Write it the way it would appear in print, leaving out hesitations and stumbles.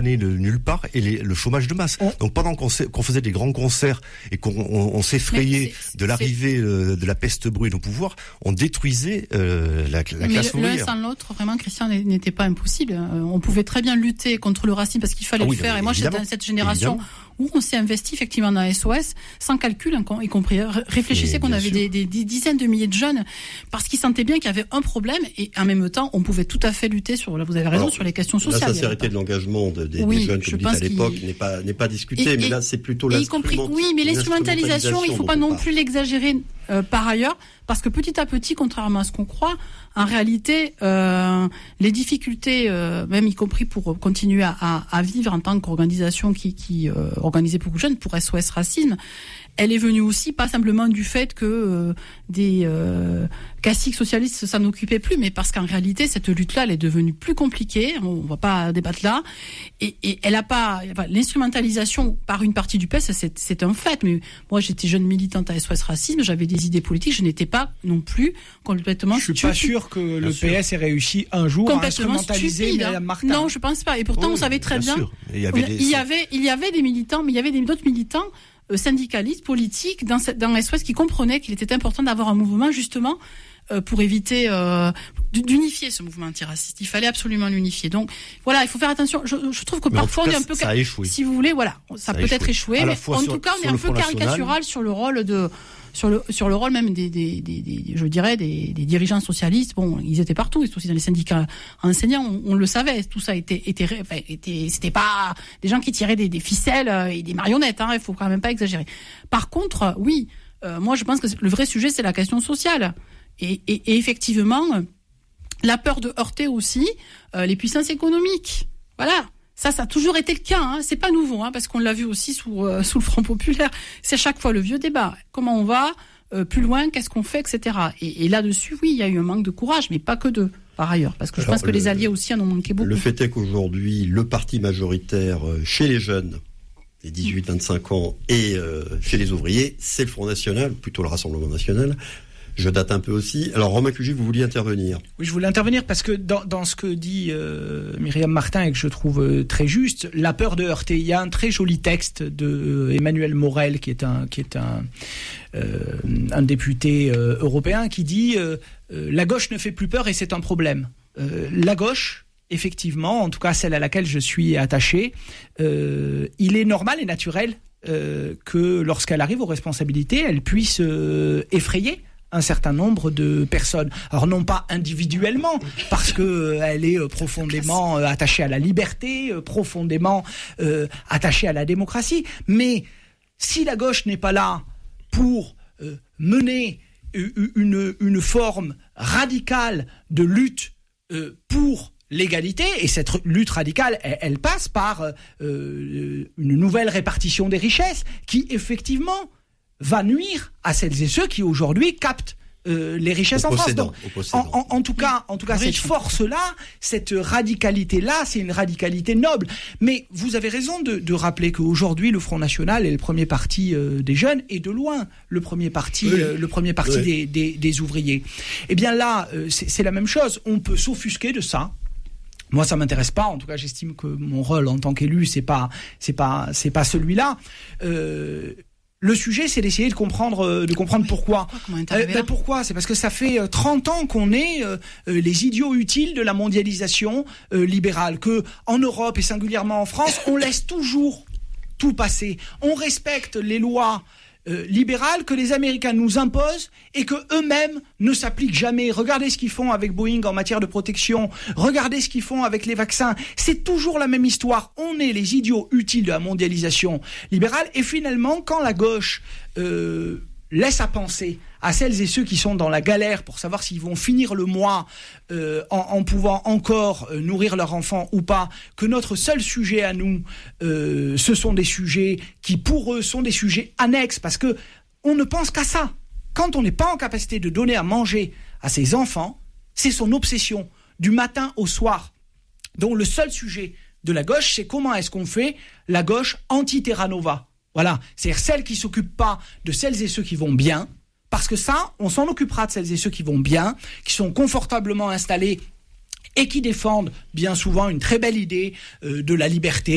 allait de nulle part et le chômage de masse. Donc pendant qu'on faisait des grands concerts et qu'on s'effrayait de l'arrivée de la peste brune au pouvoir, on détruisait la classe ouvrière. L'un sans l'autre, vraiment, Christian, n'était pas impossible. On pouvait très bien lutter contre le racisme parce qu'il fallait le faire. Et moi, j'étais dans cette génération où on s'est investi effectivement dans SOS, sans calcul, y compris. Réfléchissez qu'on avait des dizaines de milliers de jeunes, parce qu'ils sentaient bien qu'il y avait un problème, et en même temps, on pouvait tout à fait lutter sur, là, vous avez raison, sur les questions sociales. La sincérité de l'engagement des jeunes, comme vous dites à l'époque, n'est pas discutée, mais là, c'est plutôt l'instrumentalisation, il ne faut pas non plus l'exagérer par ailleurs, parce que petit à petit, contrairement à ce qu'on croit, en réalité, les difficultés, même y compris pour continuer à vivre en tant qu'organisation qui organisait beaucoup de jeunes pour SOS Racisme, elle est venue aussi pas simplement du fait que des caciques socialistes s'en occupaient plus, mais parce qu'en réalité cette lutte-là, elle est devenue plus compliquée. On va pas débattre là, et elle a pas l'instrumentalisation par une partie du PS, c'est un fait. Mais moi, j'étais jeune militante à SOS Racisme, j'avais des idées politiques, je n'étais pas non plus complètement. Je suis pas sûr que le PS ait réussi un jour à instrumentaliser Myriam Martin. Non, je pense pas. Et pourtant, on savait très bien. Il y avait des militants, mais il y avait d'autres militants syndicalistes, politiques, dans SOS qui comprenaient qu'il était important d'avoir un mouvement justement pour éviter d'unifier ce mouvement antiraciste. Il fallait absolument l'unifier. Donc voilà, il faut faire attention. Je trouve que parfois on est un peu, ça a échoué. Si vous voulez, voilà, ça peut être échoué, mais en tout cas on est un peu caricatural sur le rôle sur le rôle même des dirigeants socialistes. Bon, ils étaient partout, ils étaient aussi dans les syndicats enseignants, on le savait. Tout ça c'était pas des gens qui tiraient des ficelles et des marionnettes, il faut quand même pas exagérer. Par contre, oui, moi je pense que le vrai sujet c'est la question sociale. Et effectivement, la peur de heurter aussi les puissances économiques. Voilà. Ça a toujours été le cas, c'est pas nouveau, parce qu'on l'a vu aussi sous le Front populaire. C'est chaque fois le vieux débat. Comment on va plus loin, qu'est-ce qu'on fait, etc. Et là-dessus, oui, il y a eu un manque de courage, mais pas que d'eux, par ailleurs. Parce que je pense que les alliés aussi en ont manqué beaucoup. Le fait est qu'aujourd'hui, le parti majoritaire chez les jeunes, les 18-25 ans, et chez les ouvriers, c'est le Front National, plutôt le Rassemblement National. Je date un peu aussi. Alors, Romain Clugy, vous vouliez intervenir? Oui, je voulais intervenir parce que dans ce que dit Myriam Martin et que je trouve très juste, la peur de heurter. Il y a un très joli texte de Emmanuel Morel, qui est un député européen, qui dit la gauche ne fait plus peur et c'est un problème. La gauche, effectivement, en tout cas celle à laquelle je suis attaché, il est normal et naturel que lorsqu'elle arrive aux responsabilités, elle puisse effrayer un certain nombre de personnes. Alors non pas individuellement, parce que elle est profondément attachée à la liberté, profondément attachée à la démocratie, mais si la gauche n'est pas là pour mener une forme radicale de lutte pour l'égalité, et cette lutte radicale, elle passe par une nouvelle répartition des richesses qui, effectivement, va nuire à celles et ceux qui, aujourd'hui, captent les richesses en France. Donc, en tout cas, cette force-là, cette radicalité-là, c'est une radicalité noble. Mais vous avez raison de rappeler qu'aujourd'hui, le Front National est le premier parti des jeunes, et de loin le premier parti, des ouvriers. Eh bien là, c'est la même chose. On peut s'offusquer de ça. Moi, ça m'intéresse pas. En tout cas, j'estime que mon rôle en tant qu'élu, c'est pas celui-là. Le sujet, c'est d'essayer de comprendre pourquoi. Pourquoi ? C'est parce que ça fait 30 ans qu'on est les idiots utiles de la mondialisation libérale, que en Europe et singulièrement en France, on laisse toujours tout passer. On respecte les lois libérales que les Américains nous imposent et que eux-mêmes ne s'appliquent jamais. Regardez ce qu'ils font avec Boeing en matière de protection. Regardez ce qu'ils font avec les vaccins. C'est toujours la même histoire. On est les idiots utiles de la mondialisation libérale. Et finalement, quand la gauche laisse à penser à celles et ceux qui sont dans la galère pour savoir s'ils vont finir le mois en pouvant encore nourrir leurs enfants ou pas, que notre seul sujet à nous, ce sont des sujets qui pour eux sont des sujets annexes, parce que on ne pense qu'à ça. Quand on n'est pas en capacité de donner à manger à ses enfants, c'est son obsession du matin au soir. Donc le seul sujet de la gauche, c'est comment est-ce qu'on fait la gauche anti-Terra Nova. Voilà, c'est-à-dire celle qui ne s'occupe pas de celles et ceux qui vont bien, parce que ça, on s'en occupera de celles et ceux qui vont bien, qui sont confortablement installés et qui défendent bien souvent une très belle idée de la liberté,